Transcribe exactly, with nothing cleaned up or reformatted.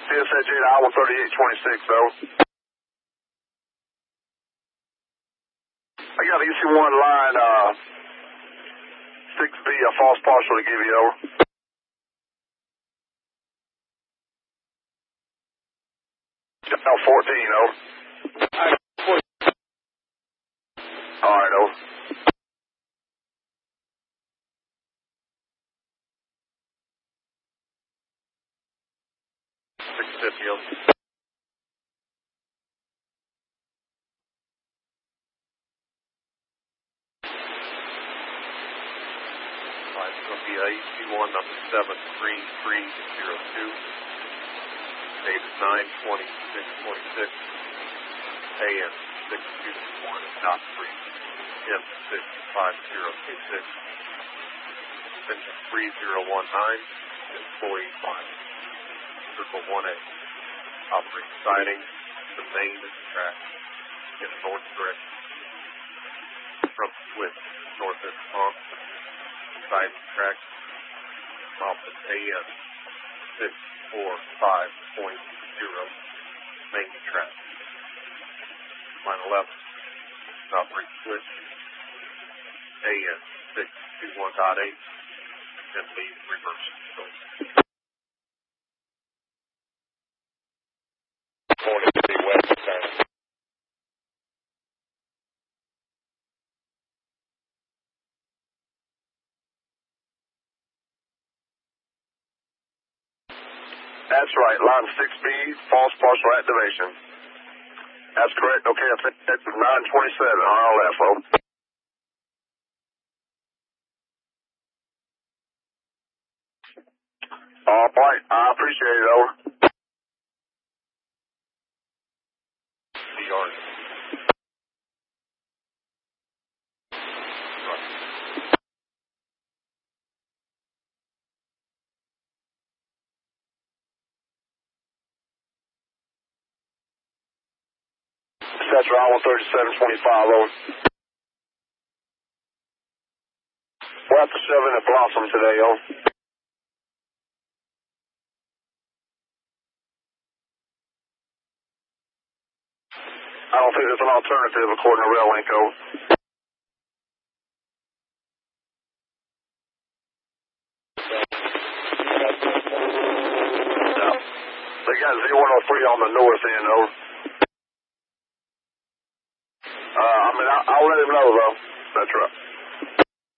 P S H eight Iowa thirty-eight twenty-six, though. I got E C one line, uh, six B, a false partial to give you, over. No, fourteen, over. Alright, over. six fifty, over. Alright, it's going to be E C one number seven three three zero two. Date is nine twenty-six twenty-six. A M six two one dot three. M six five zero two six. Extension three zero one nine. Employee five. Circle one A. Operating siding. The main track in the north direction. From switch northwest pump. Siding track. Opposite A M six four five point zero. Main track. Line eleven. Operate switch. A M six two one dot eight. And lead reverse. Morning to the west side. That's right, line six B, false partial activation. That's correct. Okay, I think that's nine twenty-seven on our left, over. All right, I appreciate it, over. C R. That's right, one thirty-seven twenty-five, over. We're at the seven at Blossom today, over. I don't think there's an alternative according to Rail-Link, over. No. They got zero one oh three on the north end, over. Uh, I mean, I, I'll let him know, though. That's right.